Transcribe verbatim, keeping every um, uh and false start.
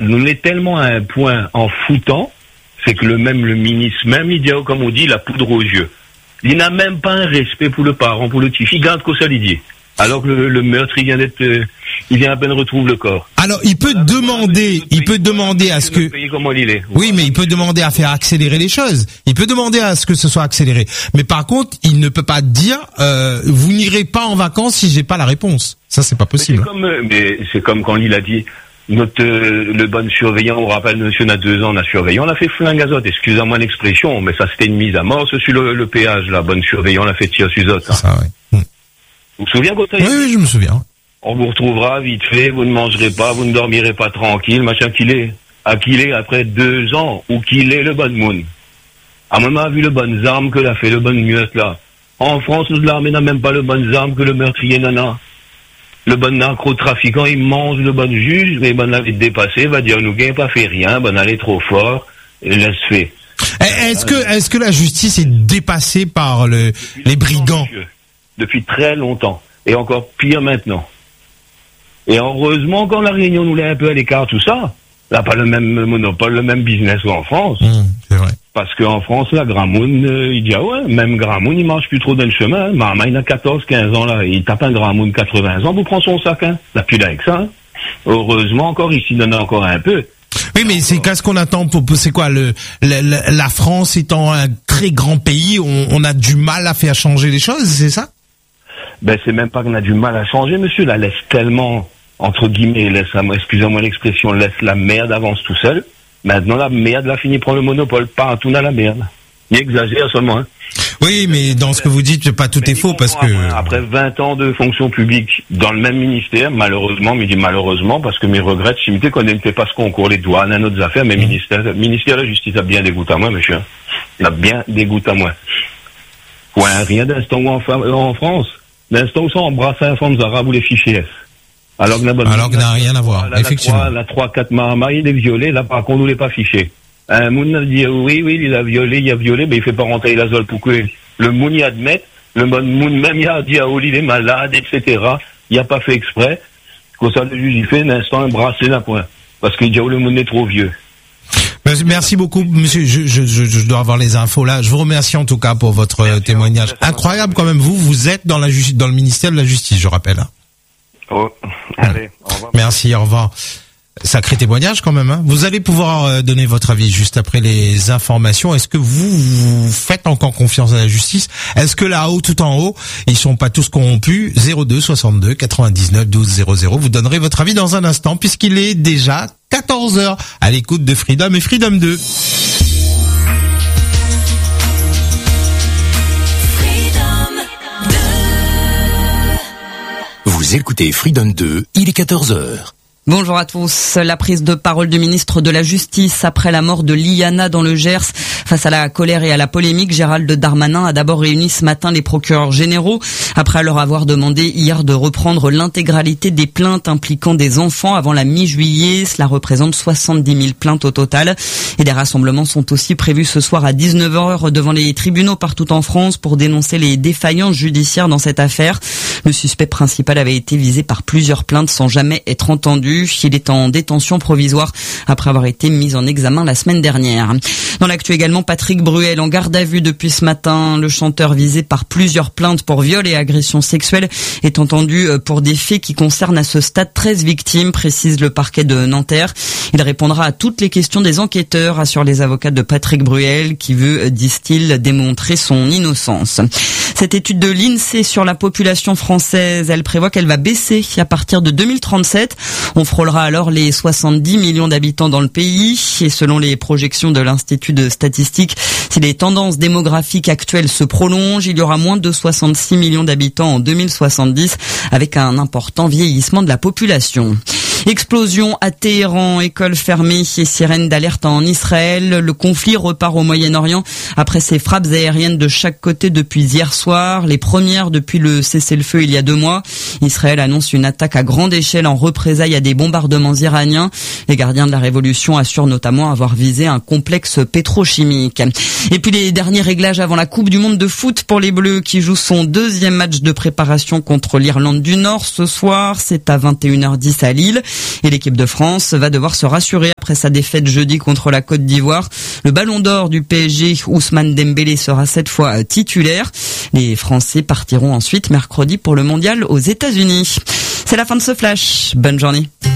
nous l'est tellement à un point en foutant, c'est que le même le ministre, même il dit, comme on dit, la poudre aux yeux. Il n'a même pas un respect pour le parent, pour le petit. Il garde qu'au solidier. Alors que le, le meurtre, il vient d'être, euh, il vient à peine retrouver le corps. Alors, il peut demander, il peut demander à ce que, oui, mais il peut demander à faire accélérer les choses. Il peut demander à ce que ce soit accéléré. Mais par contre, il ne peut pas dire, euh, vous n'irez pas en vacances si j'ai pas la réponse. Ça, c'est pas possible. Mais c'est comme, mais c'est comme quand il a dit, notre, euh, le bon surveillant, on rappelle, monsieur, on a deux ans, on a surveillant, on a fait flingue azote. Excusez-moi l'expression, mais ça, c'était une mise à mort, ce sur le, le péage, la bonne surveillant, on a fait tir sur azote. C'est ça, ouais. Vous vous souvenez, Gauthier? Oui, oui, je me souviens. On vous retrouvera vite fait, vous ne mangerez pas, vous ne dormirez pas tranquille, machin qu'il est. À qu'il est après deux ans, ou qu'il est le bon moon. À mon avis, le bonnes armes que l'a fait, le bon mieute là. En France, l'armée n'a même pas le bonnes armes que le meurtrier nana. Le bon narcotrafiquant, il mange le bon juge, mais bon avait dépassé, va dire, nous gagne pas fait rien, bon aller trop fort, et laisse faire. Est-ce que, est-ce que la justice est dépassée par le, les brigands? Depuis très longtemps. Et encore pire maintenant. Et heureusement, quand la Réunion nous l'a un peu à l'écart, tout ça, là, pas le même monopole, le même business qu'en France. Mmh, c'est vrai. Parce qu'en France, là, Gramoun, euh, il dit, ah ouais, même Gramoun, il marche plus trop dans le chemin. Maman, il a quatorze, quinze ans, là, il tape un Gramoun quatre-vingts ans, vous prenez son sac, hein. Là, plus là avec ça, hein. Heureusement, encore, ici, il en a encore un peu. Oui, mais c'est qu'est-ce qu'on attend pour, c'est quoi, le, le, la France étant un très grand pays, on, on a du mal à faire changer les choses, c'est ça? Ben, c'est même pas qu'on a du mal à changer, monsieur, la laisse tellement, entre guillemets, laisse, excusez-moi l'expression, laisse la merde avance tout seul. Maintenant, la merde, là, finit prendre le monopole. Partout dans la merde. Il exagère seulement, hein. Oui, mais dans ce que vous dites, pas tout est faux, parce que... Après vingt ans de fonction publique dans le même ministère, malheureusement, mais je dis malheureusement, parce que mes regrets, si je qu'on n'était pas ce concours, les douanes, à nos affaires, mais mmh. ministère, ministère de la Justice a bien dégoûté à moi, monsieur. Il a bien dégoûté à moi. Ouais, rien d'instant où en, en France. L'instant où ça embrasse un femme arabe ou les fichiers S. Alors que n'a Alors que n'a rien à voir, la, effectivement. La trois, quatre marmas, il est violé, là, par contre, on ne l'est pas fiché. Un moun a dit, oui, oui, il a violé, il a violé, mais il fait pas rentrer la zone pour que le moun y admette, le moun même y a dit à Oli, il est malade, et cetera. Il a pas fait exprès. Comme ça, le juge, il fait un instant un bracelet d'un point. Parce qu'il dit, oh, le moun est trop vieux. Merci beaucoup, monsieur. Je, je, je, je dois avoir les infos là. Je vous remercie en tout cas pour votre Merci témoignage. Incroyable quand même. Vous, vous êtes dans la justice, dans le ministère de la Justice, je rappelle. Oh, allez, au revoir. Merci, au revoir. Sacré témoignage quand même, hein. Vous allez pouvoir donner votre avis juste après les informations. Est-ce que vous, vous faites encore confiance à la justice? Est-ce que là-haut, tout en haut, ils sont pas tous corrompus? zéro deux soixante-deux quatre-vingt-dix-neuf douze zéro zéro. Vous donnerez votre avis dans un instant puisqu'il est déjà quatorze heures à l'écoute de Freedom et Freedom deux. Vous écoutez Freedom deux, il est quatorze heures. Bonjour à tous. La prise de parole du ministre de la Justice après la mort de Liana dans le Gers. Face à la colère et à la polémique, Gérald Darmanin a d'abord réuni ce matin les procureurs généraux après leur avoir demandé hier de reprendre l'intégralité des plaintes impliquant des enfants avant la mi-juillet. Cela représente soixante-dix mille plaintes au total. Et des rassemblements sont aussi prévus ce soir à dix-neuf heures devant les tribunaux partout en France pour dénoncer les défaillances judiciaires dans cette affaire. Le suspect principal avait été visé par plusieurs plaintes sans jamais être entendu. Il est en détention provisoire après avoir été mis en examen la semaine dernière. Dans l'actu également, Patrick Bruel en garde à vue depuis ce matin. Le chanteur visé par plusieurs plaintes pour viol et agression sexuelle est entendu pour des faits qui concernent à ce stade treize victimes, précise le parquet de Nanterre. Il répondra à toutes les questions des enquêteurs, assurent les avocats de Patrick Bruel, qui veut, disent-ils, démontrer son innocence. Cette étude de l'INSEE sur la population française, elle prévoit qu'elle va baisser à partir de deux mille trente-sept. On frôlera alors les soixante-dix millions d'habitants dans le pays. Et selon les projections de l'Institut de statistique, si les tendances démographiques actuelles se prolongent, il y aura moins de soixante-six millions d'habitants en deux mille soixante-dix, avec un important vieillissement de la population. Explosion à Téhéran, école fermée et sirène d'alerte en Israël. Le conflit repart au Moyen-Orient après ces frappes aériennes de chaque côté depuis hier soir. Les premières depuis le cessez-le-feu il y a deux mois. Israël annonce une attaque à grande échelle en représailles à des bombardements iraniens. Les gardiens de la révolution assurent notamment avoir visé un complexe pétrochimique. Et puis les derniers réglages avant la Coupe du Monde de foot pour les Bleus qui jouent son deuxième match de préparation contre l'Irlande du Nord ce soir. C'est à vingt et une heures dix à Lille. Et l'équipe de France va devoir se rassurer après sa défaite jeudi contre la Côte d'Ivoire. Le ballon d'or du P S G, Ousmane Dembélé, sera cette fois titulaire. Les Français partiront ensuite mercredi pour le mondial aux États-Unis. C'est la fin de ce flash. Bonne journée.